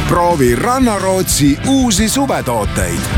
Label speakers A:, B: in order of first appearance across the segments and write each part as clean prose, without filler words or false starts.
A: Proovi Rannarootsi uusi suvetooteid.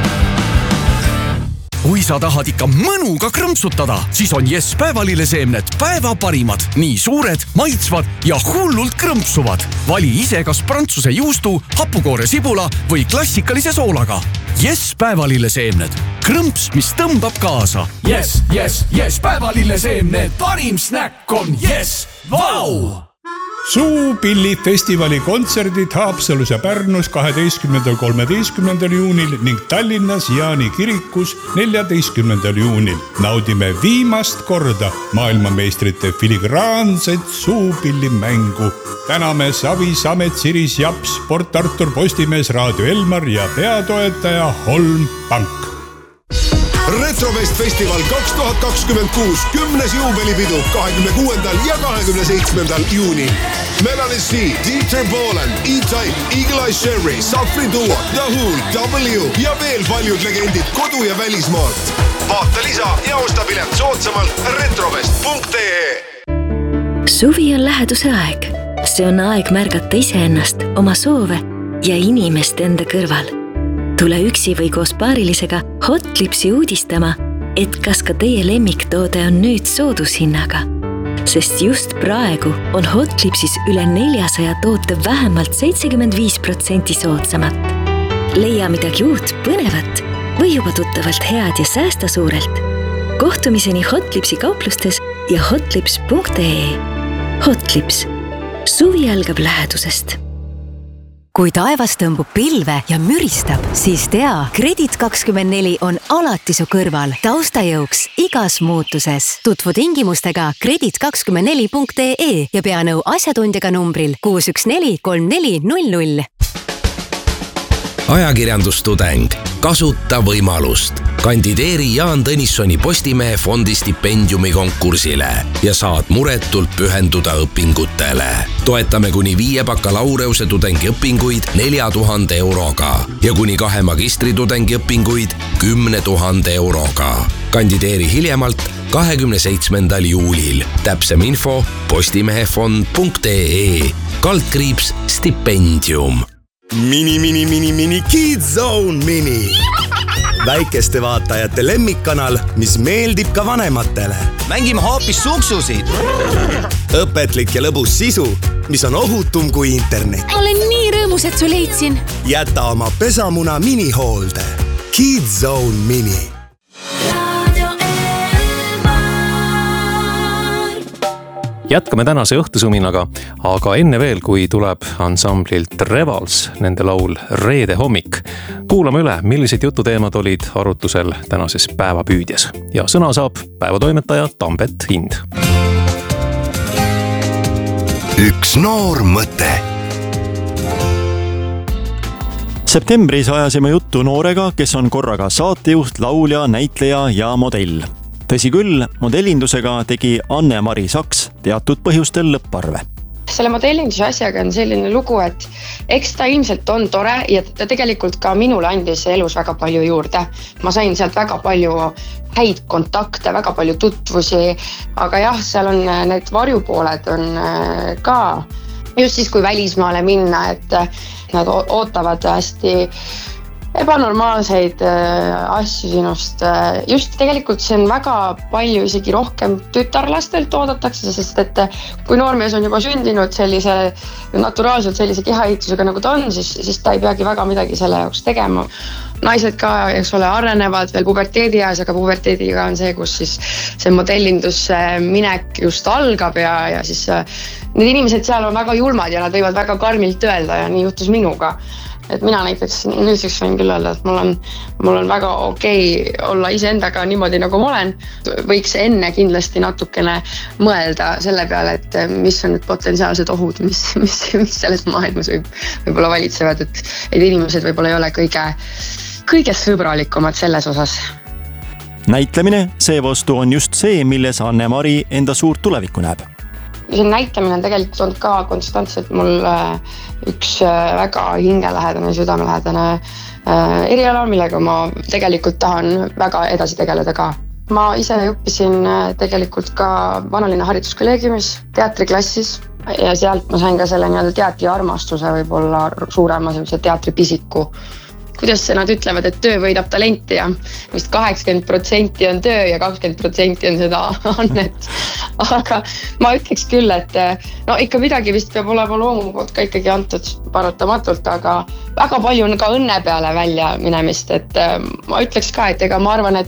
B: Kui sa tahad ikka mõnuga krõmpsutada, siis on Yes päevalilleseemned päeva parimad. Nii suured, maitsvad ja hullult krõmpsuvad. Vali ise kas prantsuse juustu, hapukoore sibula või klassikalise soolaga. Yes päevalilleseemned. Krõmps, mis tõmbab kaasa. Yes päevalilleseemned. Parim snäkk on Yes. Vau!
C: Suupillifestivali kontserdid Haapsalus ja Pärnus 12.–13. juunil ning Tallinnas Jaani kirikus 14. juunil. Naudime viimast korda maailmameistrite filigraanset suupillimängu. Täname Savi, Samet, Siris, Japs, Port Artur, Postimees, Raadio Elmar ja peatoetaja Holm Pank.
D: Retrofest Festival 2026 10. juubelipidu 26. ja 27. juunil. Melanie C, Dieter Bohlen, E-Type, Eagle Eye Sherry, Safri Duo, The Who, W ja veel paljud legendid kodu- ja välismaalt. Vaata lisa ja osta pilet soodsamalt retrofest.ee.
E: Suvi on läheduse aeg. See on aeg märgata iseennast, oma soove ja inimest enda kõrval. Tule üksi või koos paarilisega Hotlipsi uudistama, et kas ka teie lemmiktoode on nüüd soodushinnaga. Sest just praegu on Hotlipsis üle 400 toote vähemalt 75% soodsamat. Leia midagi uut, põnevat või juba tuttavalt head ja säästa suurelt. Kohtumiseni Hotlipsi kauplustes ja hotlips.ee. Hotlips. Suvi algab lähedusest.
F: Kui taevas tõmbub pilve ja müristab, siis tea, Kredit24 on alati su kõrval taustajõuks igas muutuses. Tutvu tingimustega kredit24.ee ja pea nõu asjatundjaga numbril 614 3400.
G: Ajakirjandustudeng. Kasuta võimalust. Kandideeri Jaan Tõnissoni Postimehe fondi stipendiumi konkursile ja saad muretult pühenduda õpingutele. Toetame kuni 5 bakalaureuse tudengiõpinguid 4000 euroga ja kuni 2 magistritudengi õpinguid 10 000 euroga. Kandideeri hiljemalt 27. juulil. Täpsem info postimehefond.ee /stipendium.
H: Mini Kids Zone Mini. Väikeste vaatajate lemmikkanal, mis meeldib ka vanematele.
I: Mängime hoopis suksusid.
H: Õpetlik ja lõbus sisu, mis on ohutum kui internet.
J: Olen nii rõõmus, et su leidsin.
H: Jäta oma pesamuna minihoolde. Kids Zone Mini.
K: Jätkame tänase õhtusuminaga, aga enne veel, kui tuleb ansamblilt Revals nende laul Reede hommik. Kuulame üle, millised jututeemad olid arutusel tänases päevapüüdjas. Ja sõna saab päevatoimetaja Tambet Hind.
L: Üks noor mõte.
M: Septembris ajasime juttu noorega, kes on korraga saatejuht, laulja, näitleja ja modell. Tõsi küll, modellindusega tegi Anne-Mari Saks teatud põhjustel lõpparve.
N: Selle modellinduse asjaga on selline lugu, et eks ta ilmselt on tore ja ta tegelikult ka minule andis elus väga palju juurde. Ma sain sealt väga palju häid kontakte, väga palju tutvusi, aga jah, seal on need varjupooled on ka just siis, kui välismaale minna, et nad ootavad hästi ebanormaalseid asju sinust. Just tegelikult see on väga palju isegi rohkem tütarlastelt oodatakse, sest et kui noormees on juba sündinud sellise naturaalselt sellise kehaehitusega nagu ta on, siis ta ei peagi väga midagi selle jaoks tegema. Naised ka, eks ole, arenevad veel puberteedi ajas, aga puberteediga on see, kus siis see modellindus minek just algab ja siis need inimesed seal on väga julmad ja nad võivad väga karmilt öelda ja nii juhtus minuga. Et mina näiteks nüüdseks võin küll öelda, et mul on väga okei olla iseendaga niimoodi nagu ma olen. Võiks enne kindlasti natukene mõelda selle peale, et mis on need potentsiaalsed ohud, mis selles maailmas võib-olla valitsevad, et inimesed võib-olla ei ole kõige sõbralikumad selles osas.
M: Näitlemine seevastu on just see, milles Anne-Mari enda suurt tulevikku näeb.
N: See näitamine on tegelikult olnud ka konstantselt mul üks väga hingelähedane, südamelähedane eriala, millega ma tegelikult tahan väga edasi tegeleda ka. Ma ise õppisin tegelikult ka Vanalinna hariduskolleegiumis teatriklassis ja sealt ma sain ka selle nii-öelda teatri armastuse võib-olla suurema teatripisiku. Kuidas nad ütlevad, et töö võidab talenti ja vist 80% on töö ja 20% on seda annet. Aga ma ütleks küll, et no ikka midagi vist peab olema loomu poolt ka ikkagi antud paratamatult, aga väga palju on ka õnne peale välja minemist. Et ma ütleks ka, et ega ma arvan,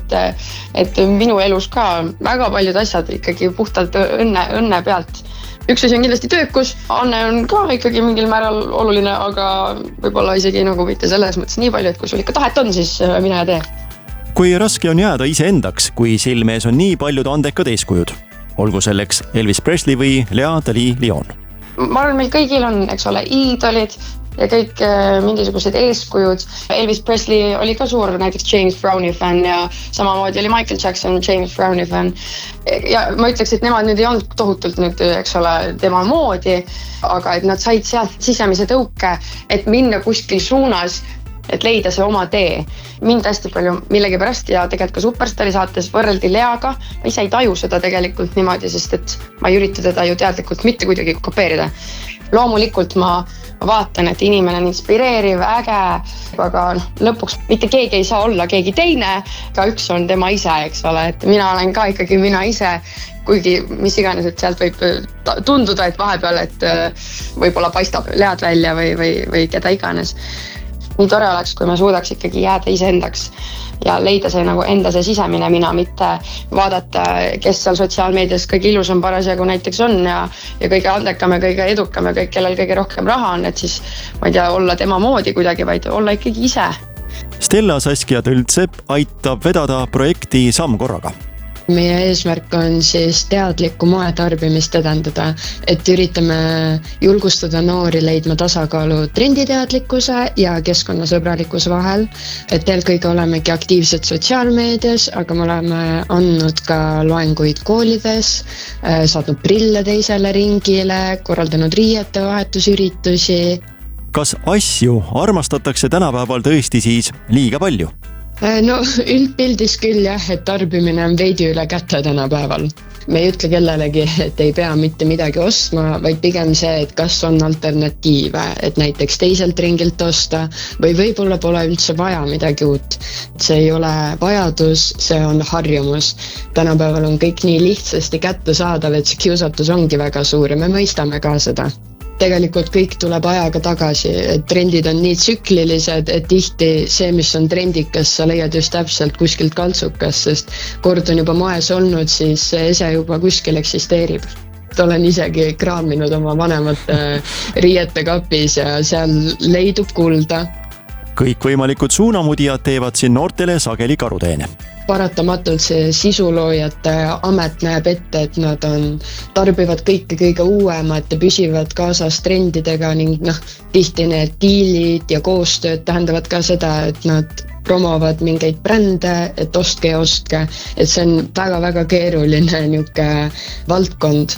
N: et minu elus ka väga paljud asjad ikkagi puhtalt õnne pealt. Üks asi on kindlasti töökus, anne on ka ikkagi mingil määral oluline, aga võib-olla isegi nagu mitte selles mõttes nii palju, et kui sul ikka tahet on, siis mine ja tee.
M: Kui raske on jääda iseendaks, kui silmees on nii paljud andekad eeskujud? Olgu selleks Elvis Presley või Lea Dali-Lyon.
N: Ma arvan, meil kõigil on, eks ole, iidolid ja kõik mingisugused eeskujud. Elvis Presley oli ka suur näiteks James Browni fänn ja samamoodi oli Michael Jackson James Browni fänn. Ja ma ütleks, et nemad nüüd ei olnud tohutult nüüd, eks ole, tema moodi, aga et nad said sealt sisemise tõuke, et minna kuskil suunas, et leida see oma tee. Mind hästi palju millegi pärast ja tegelikult ka Superstaari saates võrreldi Leaga. Ma ise ei taju seda tegelikult niimoodi, sest et ma ei ürita teda ju teadlikult mitte kuidagi kopeerida. Loomulikult ma vaatan, et inimene on inspireeriv, äge, aga lõpuks mitte keegi ei saa olla keegi teine, ka üks on tema ise, eks ole, et mina olen ka ikkagi mina ise, kuigi mis iganes, et sealt võib tunduda, et vahepeal, et võib-olla paistab Lead välja või keda iganes. Nii tore oleks, kui ma suudaks ikkagi jääda iseendaks ja leida see nagu enda see sisemine mina, mitte vaadata, kes seal sotsiaalmeedias kõige ilusam parasjagu näiteks on ja kõige andekam ja kõige edukam ja kõik, kellel kõige rohkem raha on, et siis ma ei tea, olla tema moodi kuidagi, vaid olla ikkagi ise.
M: Stella Saskia Tõltsepp aitab vedada projekti Samm korraga.
O: Meie eesmärk on siis teadlikku moetarbimist edendada, et üritame julgustada noori leidma tasakaalu trenditeadlikkuse ja keskkonnasõbralikkuse vahel. Et eelkõige olemegi aktiivsed sotsiaalmeedias, aga me oleme andnud ka loenguid koolides, saatnud prille teisele ringile, korraldanud riiete vahetusüritusi.
M: Kas asju armastatakse tänapäeval tõesti siis liiga palju?
O: No üldpildis küll jah, et tarbimine on veidi üle kätte tänapäeval. Me ei ütle kellelegi, et ei pea mitte midagi ostma, vaid pigem see, et kas on alternatiive, et näiteks teiselt ringilt osta või võib-olla pole üldse vaja midagi uut. See ei ole vajadus, see on harjumus. Tänapäeval on kõik nii lihtsasti kätte saadav, et see kiusatus ongi väga suur ja me mõistame ka seda. Tegelikult kõik tuleb ajaga tagasi, et trendid on nii tsüklilised, et tihti see, mis on trendikas, sa leiad just täpselt kuskilt kaltsukas, sest kord on juba moes olnud, siis see ese juba kuskil eksisteerib. Olen isegi kraaminud oma vanemate riiete kapis ja seal leidub kulda.
M: Kõik võimalikud suunamudijad teevad siin noortele sageli karuteene.
O: Paratamatult see sisuloojate amet näeb ette, et nad tarbivad kõige uuemat ja püsivad kaasas trendidega ning tihti need diilid ja koostööd tähendavad ka seda, et nad promovad mingeid brände, et ostke ja ostke, et see on väga-väga keeruline niuke valdkond.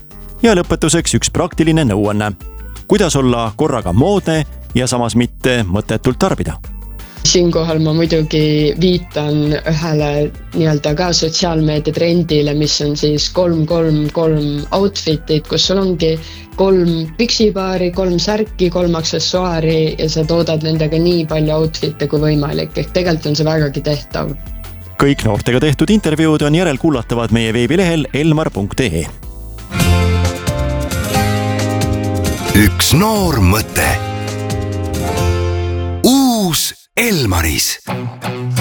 M: Ja lõpetuseks üks praktiline nõuanne. Kuidas olla korraga moodne ja samas mitte mõttetult tarbida?
O: Siinkohal ma muidugi viitan ühele nii-öelda ka sotsiaalmeedia trendile, mis on siis 3-3-3 outfitit, kus sul ongi 3 püksipaari, 3 särki, 3 aksessuaari ja sa toodad nendega nii palju outfitte kui võimalik, ehk tegelikult on see vägagi tehtav.
M: Kõik noortega tehtud intervjuud on järelkuulatavad meie veebilehel elmar.ee.
L: Üks noor mõte. Uus Elmaris.